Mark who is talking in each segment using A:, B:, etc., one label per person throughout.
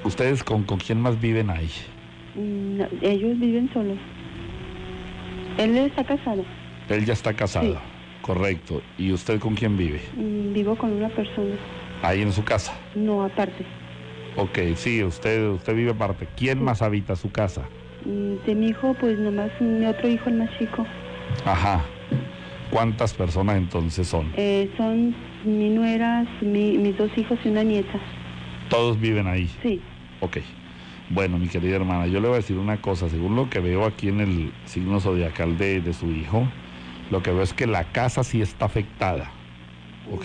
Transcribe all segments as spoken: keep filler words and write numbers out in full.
A: ¿Ustedes con, con quién más viven ahí?
B: No, ellos viven solos. Él está casado.
A: Él ya está casado,
B: sí.
A: Correcto. ¿Y usted con quién vive?
B: Mm, vivo con una persona.
A: ¿Ahí en su casa?
B: No, aparte.
A: Ok, sí, usted, usted vive aparte. ¿Quién sí. más habita su casa?
B: Mm, de mi hijo, pues nomás mi otro hijo, el más chico.
A: Ajá. ¿Cuántas personas entonces son?
B: Eh, son mi nuera, mi, mis dos hijos y una nieta.
A: ¿Todos viven ahí?
B: Sí.
A: Ok. Bueno, mi querida hermana, yo le voy a decir una cosa. Según lo que veo aquí en el signo zodiacal de, de su hijo, lo que veo es que la casa sí está afectada. ¿Ok?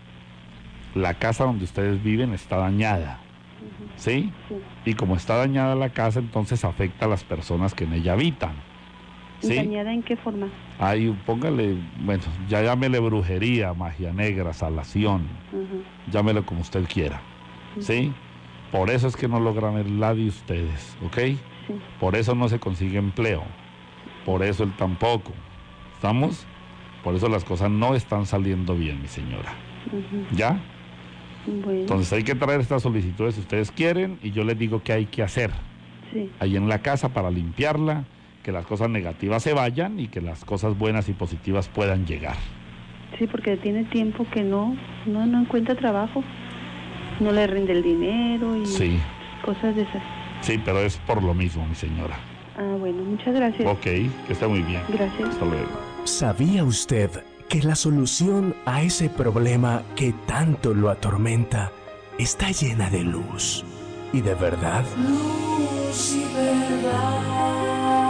A: La casa donde ustedes viven está dañada.
B: Uh-huh.
A: ¿Sí?
B: Sí.
A: Y como está dañada la casa, entonces afecta a las personas que en ella habitan. ¿Sí?
B: ¿Dañada en qué forma?
A: Ahí, póngale, bueno, ya llámele brujería, magia negra, salación, uh-huh. llámelo como usted quiera, uh-huh. ¿sí? Por eso es que no logran el la de ustedes, ¿ok? Sí. Por eso no se consigue empleo, por eso él tampoco, ¿estamos? Por eso las cosas no están saliendo bien, mi señora, uh-huh. ¿ya?
B: Bueno.
A: Entonces hay que traer estas solicitudes si ustedes quieren y yo les digo qué hay que hacer,
B: sí.
A: ahí en la casa para limpiarla, que las cosas negativas se vayan y que las cosas buenas y positivas puedan llegar.
B: Sí, porque tiene tiempo que no, no, no encuentra trabajo, no le rinde el dinero y
A: sí.
B: cosas de esas.
A: Sí, pero es por lo mismo, mi señora.
B: Ah, bueno, muchas gracias.
A: Ok, que esté muy bien.
B: Gracias.
A: Hasta luego.
C: ¿Sabía usted que la solución a ese problema que tanto lo atormenta está llena de luz y de verdad?
D: Luz y verdad.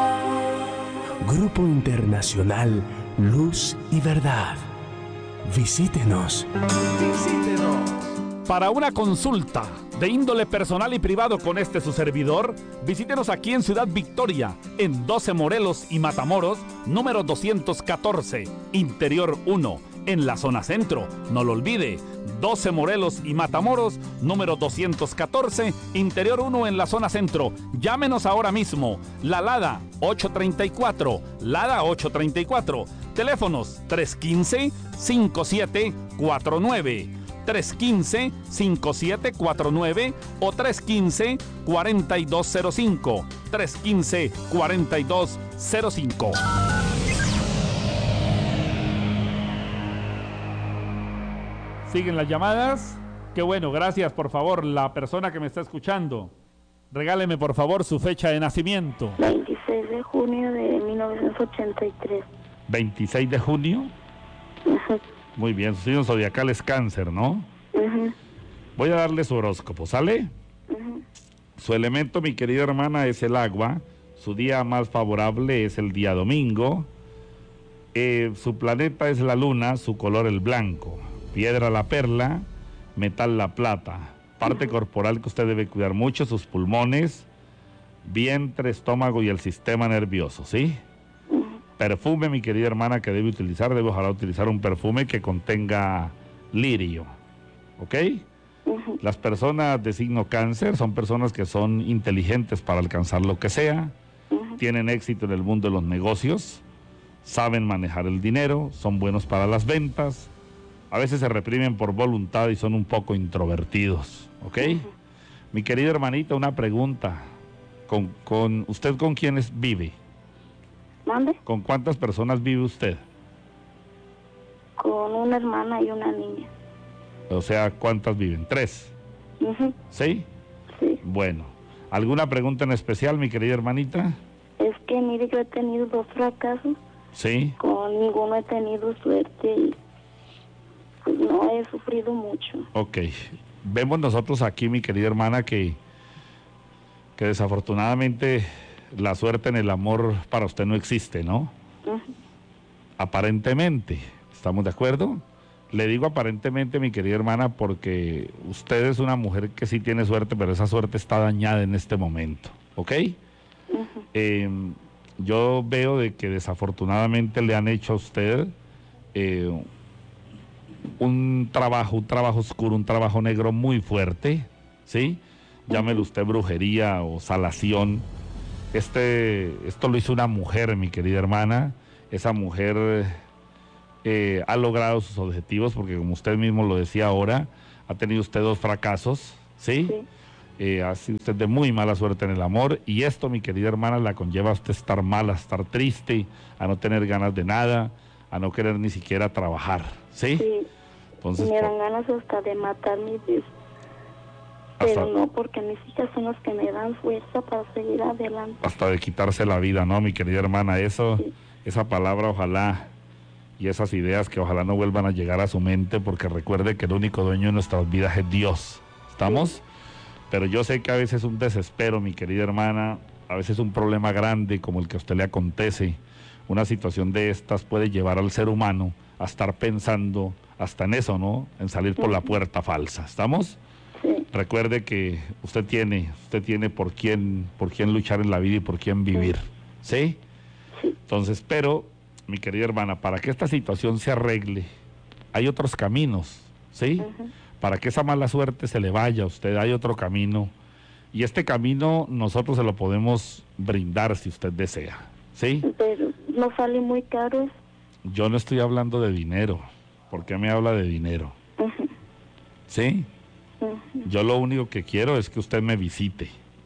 C: Grupo Internacional Luz y Verdad. Visítenos.
E: Visítenos. Para una consulta de índole personal y privado con este su servidor, visítenos aquí en Ciudad Victoria, en doce Morelos y Matamoros, número doscientos catorce, Interior uno, en la zona centro. No lo olvide, doce Morelos y Matamoros, número doscientos catorce, Interior uno en la zona centro. Llámenos ahora mismo. La Lada ocho treinta y cuatro, Lada ocho treinta y cuatro. Teléfonos tres uno cinco, cinco siete cuatro nueve, tres uno cinco, cinco siete cuatro nueve o tres uno cinco, cuatro dos cero cinco, tres uno cinco, cuatro dos cero cinco. Siguen las llamadas. Qué bueno, gracias. Por favor, la persona que me está escuchando, regáleme por favor su fecha de nacimiento.
F: veintiséis de junio de mil novecientos ochenta y tres.
A: ¿veintiséis de junio?
F: Uh-huh.
A: Muy bien, su signo zodiacal es Cáncer, ¿no?
F: Uh-huh.
A: Voy a darle su horóscopo, ¿sale?
F: Uh-huh.
A: Su elemento, mi querida hermana, es el agua. Su día más favorable es el día domingo. Eh, su planeta es la luna, su color el blanco. Piedra la perla, metal la plata. Parte corporal que usted debe cuidar mucho, sus pulmones, vientre, estómago y el sistema nervioso, ¿sí? Perfume, mi querida hermana, que debe utilizar, debe ojalá utilizar un perfume que contenga lirio, ¿ok?
F: Uh-huh.
A: Las personas de signo Cáncer son personas que son inteligentes para alcanzar lo que sea, uh-huh. tienen éxito en el mundo de los negocios, saben manejar el dinero, son buenos para las ventas, a veces se reprimen por voluntad y son un poco introvertidos, ¿ok? Uh-huh. Mi querida hermanita, una pregunta. ¿Con, con usted con quiénes vive?
F: ¿Mande?
A: ¿Con cuántas personas vive usted?
F: Con una hermana y una niña.
A: O sea, ¿cuántas viven? ¿Tres?
F: Uh-huh.
A: ¿Sí?
F: Sí.
A: Bueno, ¿alguna pregunta en especial, mi querida hermanita?
F: Es que mire, yo he tenido dos fracasos.
A: Sí.
F: Con ninguno he tenido suerte y pues no he sufrido mucho.
A: Ok. Vemos nosotros aquí, mi querida hermana, que, que desafortunadamente la suerte en el amor para usted no existe, ¿no?
F: Uh-huh.
A: Aparentemente, ¿estamos de acuerdo? Le digo aparentemente, mi querida hermana, porque usted es una mujer que sí tiene suerte, pero esa suerte está dañada en este momento, ¿ok?
F: Uh-huh.
A: Eh, yo veo de que desafortunadamente le han hecho a usted eh, un trabajo, un trabajo oscuro, un trabajo negro muy fuerte, ¿sí? Llámelo usted brujería o salación. Este, esto lo hizo una mujer, mi querida hermana. Esa mujer eh, ha logrado sus objetivos porque, como usted mismo lo decía ahora, ha tenido usted dos fracasos, ¿sí?
F: Sí.
A: Eh, ha sido usted de muy mala suerte en el amor, y esto, mi querida hermana, la conlleva a usted estar mal, a estar triste, a no tener ganas de nada, a no querer ni siquiera trabajar, ¿sí?
F: Sí.
A: Entonces,
F: me
A: por...
F: dan ganas hasta de matar mis hijos. Pero
A: hasta...
F: no, porque mis hijas son las que me dan fuerza para seguir adelante.
A: Hasta de quitarse la vida, ¿no, mi querida hermana? Eso, sí. Esa palabra, ojalá, y esas ideas que ojalá no vuelvan a llegar a su mente, porque recuerde que el único dueño de nuestras vidas es Dios. ¿Estamos? Sí. Pero yo sé que a veces un desespero, mi querida hermana, a veces un problema grande como el que a usted le acontece, una situación de estas puede llevar al ser humano a estar pensando hasta en eso, ¿no? En salir por la puerta falsa. ¿Estamos? Sí. Recuerde que usted tiene, usted tiene por quién, por quién luchar en la vida y por quién vivir. ¿Sí? Sí. Entonces, pero, mi querida hermana, para que esta situación se arregle, hay otros caminos, ¿sí? Uh-huh. Para que esa mala suerte se le vaya a usted, hay otro camino. Y este camino nosotros se lo podemos brindar si usted desea, ¿sí?
F: Pero no sale muy caro.
A: Yo no estoy hablando de dinero. ¿Por qué me habla de dinero? Uh-huh. ¿Sí? Uh-huh. Yo lo único que quiero es que usted me visite.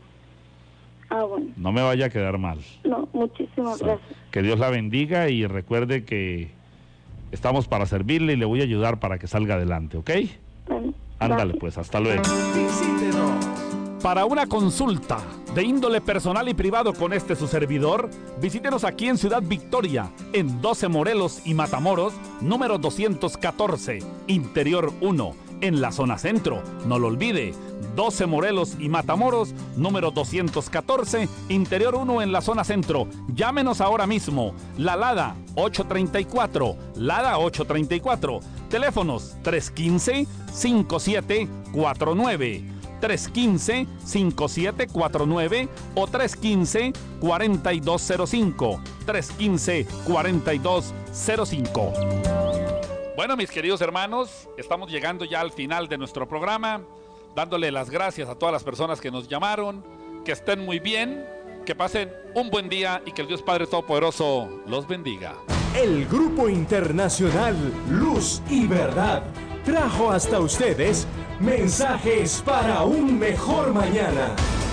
F: Ah, bueno.
A: No me vaya a quedar mal.
F: No, muchísimas o sea, gracias.
A: Que Dios la bendiga y recuerde que estamos para servirle y le voy a ayudar para que salga adelante, ¿ok?
F: Bueno,
A: ándale pues, hasta luego.
E: Visítenos. Para una consulta de índole personal y privado con este su servidor, visítenos aquí en Ciudad Victoria, en doce Morelos y Matamoros, número doscientos catorce, Interior uno, en la zona centro. No lo olvide, doce Morelos y Matamoros, número doscientos catorce, Interior uno en la zona centro. Llámenos ahora mismo. La Lada ocho treinta y cuatro, Lada ocho treinta y cuatro. Teléfonos tres uno cinco, cinco siete cuatro nueve, tres uno cinco, cinco siete cuatro nueve o tres uno cinco, cuatro dos cero cinco, tres uno cinco, cuatro dos cero cinco. Bueno, mis queridos hermanos, estamos llegando ya al final de nuestro programa, dándole las gracias a todas las personas que nos llamaron, que estén muy bien, que pasen un buen día y que el Dios Padre Todopoderoso los bendiga.
C: El Grupo Internacional Luz y Verdad trajo hasta ustedes mensajes para un mejor mañana.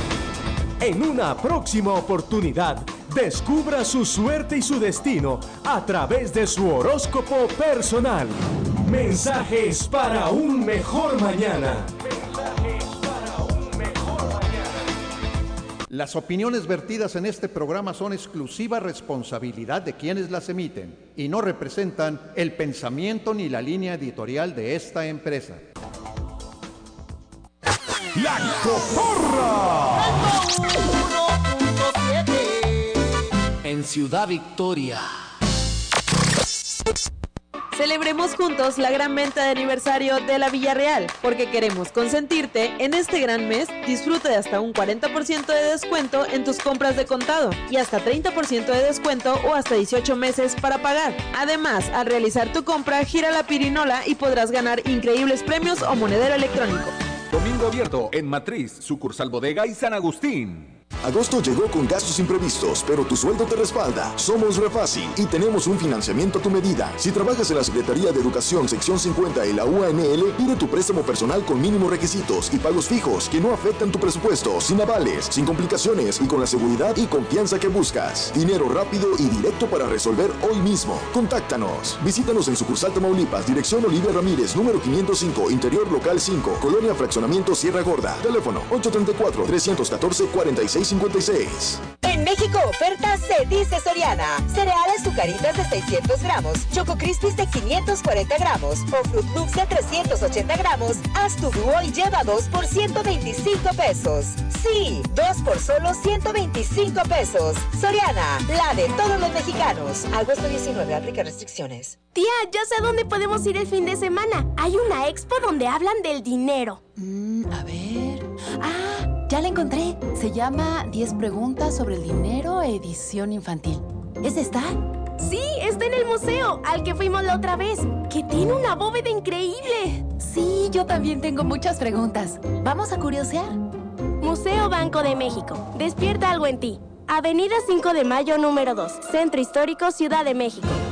C: En una próxima oportunidad, descubra su suerte y su destino a través de su horóscopo personal. Mensajes para un mejor mañana. Mensajes para un mejor mañana.
G: Las opiniones vertidas en este programa son exclusiva responsabilidad de quienes las emiten y no representan el pensamiento ni la línea editorial de esta empresa.
C: La Cotorra
H: en Ciudad Victoria.
I: Celebremos juntos la gran venta de aniversario de la Villarreal, porque queremos consentirte en este gran mes. Disfruta de hasta un cuarenta por ciento de descuento en tus compras de contado y hasta treinta por ciento de descuento o hasta dieciocho meses para pagar. Además, al realizar tu compra, gira la pirinola y podrás ganar increíbles premios o monedero electrónico.
J: Domingo abierto en Matriz, sucursal Bodega y San Agustín.
K: Agosto llegó con gastos imprevistos, pero tu sueldo te respalda. Somos Refácil y tenemos un financiamiento a tu medida. Si trabajas en la Secretaría de Educación, sección cincuenta y la U A N L, pide tu préstamo personal con mínimos requisitos y pagos fijos que no afectan tu presupuesto, sin avales, sin complicaciones y con la seguridad y confianza que buscas. Dinero rápido y directo para resolver hoy mismo. Contáctanos. Visítanos en sucursal Tamaulipas, dirección Olivia Ramírez, número quinientos cinco, Interior Local cinco, Colonia Fraccionamiento Sierra Gorda. Teléfono ocho tres cuatro, tres uno cuatro, cuatro seis cincuenta y seis.
L: En México oferta se dice Soriana. Cereales Zucaritas de seiscientos gramos, Choco Crispies de quinientos cuarenta gramos o Fruit Loops de trescientos ochenta gramos. Haz tu dúo y lleva dos por ciento veinticinco pesos. Sí, dos por solo ciento veinticinco pesos. Soriana, la de todos los mexicanos. Agosto diecinueve, aplica restricciones.
M: Tía, ya sé a dónde podemos ir el fin de semana. Hay una expo donde hablan del dinero.
N: Mm, a ver... ¡Ah! Ya la encontré. Se llama diez preguntas sobre el dinero, edición infantil. ¿Es esta?
M: Sí, está en el museo, al que fuimos la otra vez, que tiene una bóveda increíble.
N: Sí, yo también tengo muchas preguntas. ¿Vamos a curiosear?
M: Museo Banco de México. Despierta algo en ti. Avenida cinco de Mayo, número dos. Centro Histórico, Ciudad de México.